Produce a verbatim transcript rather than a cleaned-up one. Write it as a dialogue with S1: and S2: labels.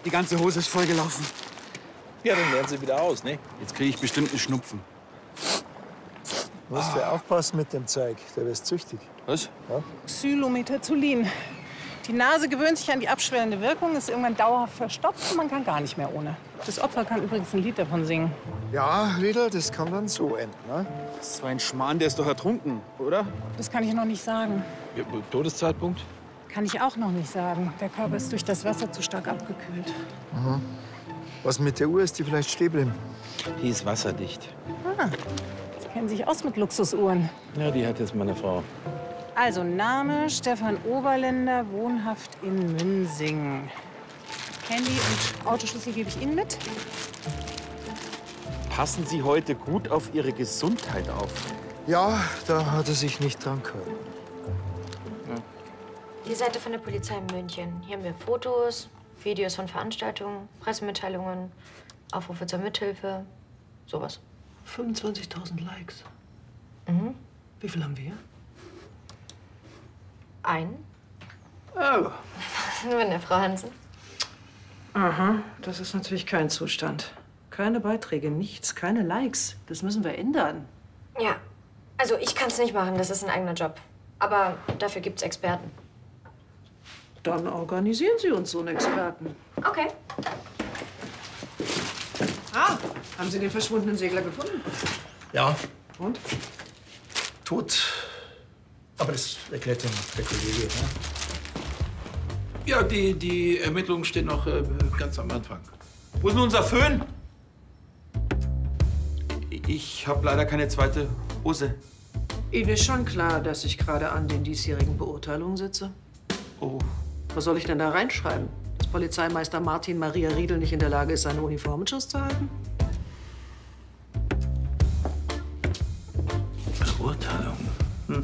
S1: Die ganze Hose ist vollgelaufen.
S2: Ja, dann lernen Sie wieder aus, ne?
S1: Jetzt kriege ich bestimmt einen Schnupfen.
S3: Du musst ja aufpassen mit dem Zeug, der wird züchtig.
S1: Was?
S3: Ja?
S4: Xylometazolin. Die Nase gewöhnt sich an die abschwellende Wirkung, ist irgendwann dauerhaft verstopft und man kann gar nicht mehr ohne. Das Opfer kann übrigens ein Lied davon singen.
S3: Ja, Riedel, das kann dann so enden. Ne?
S1: Das ist so ein Schmarrn, der ist doch ertrunken, oder?
S4: Das kann ich noch nicht sagen.
S2: Ja, Todeszeitpunkt?
S4: Kann ich auch noch nicht sagen. Der Körper ist durch das Wasser zu stark abgekühlt.
S3: Aha. Was mit der Uhr, ist die vielleicht stehen geblieben?
S2: Die ist wasserdicht.
S4: Ah, Sie kennen sich aus mit Luxusuhren.
S2: Ja, die hat jetzt meine Frau.
S4: Also Name Stefan Oberländer, wohnhaft in Münsing. Handy und Autoschlüssel gebe ich Ihnen mit.
S1: Passen Sie heute gut auf Ihre Gesundheit auf.
S3: Ja, da hat er sich nicht dran gehalten.
S5: Die Seite von der Polizei in München. Hier haben wir Fotos, Videos von Veranstaltungen, Pressemitteilungen, Aufrufe zur Mithilfe, sowas.
S6: fünfundzwanzigtausend Likes.
S5: Mhm.
S6: Wie viel haben wir?
S5: Ein.
S6: Oh.
S5: Wenn der Frau Hansen.
S6: Aha, das ist natürlich kein Zustand. Keine Beiträge, nichts, keine Likes. Das müssen wir ändern.
S5: Ja, also ich kann es nicht machen, das ist ein eigener Job. Aber dafür gibt's Experten.
S6: Dann organisieren Sie uns so einen Experten.
S5: Okay.
S6: Ah, haben Sie den verschwundenen Segler gefunden?
S3: Ja,
S6: Und?
S3: tot. Aber das erklärt dann der Kollege. Ne?
S2: Ja, die, die Ermittlungen stehen noch äh, ganz am Anfang.
S1: Wo ist denn unser Föhn? Ich habe leider keine zweite Hose.
S6: Ihnen ist schon klar, dass ich gerade an den diesjährigen Beurteilungen sitze?
S1: Oh.
S6: Was soll ich denn da reinschreiben? Dass Polizeimeister Martin Maria Riedel nicht in der Lage ist, seine Uniform in Schuss zu halten?
S2: Beurteilung?